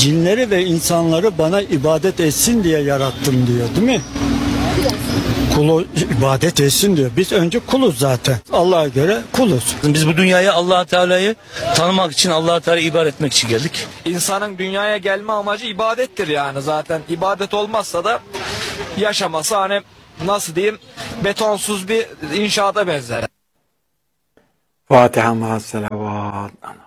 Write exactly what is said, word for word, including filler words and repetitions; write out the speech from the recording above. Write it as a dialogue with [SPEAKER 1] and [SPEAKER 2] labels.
[SPEAKER 1] cinleri ve insanları bana ibadet etsin diye yarattım diyor, değil mi? Kulu ibadet etsin diyor. Biz önce kuluz zaten. Allah'a göre kuluz.
[SPEAKER 2] Biz bu dünyaya Allah Teala'yı tanımak için, Allah Teala'yı ibadet etmek için geldik.
[SPEAKER 3] İnsanın dünyaya gelme amacı ibadettir yani zaten. İbadet olmazsa da yaşaması hani nasıl diyeyim betonsuz bir inşaata benzer.
[SPEAKER 4] Fatiha ma'as salavat.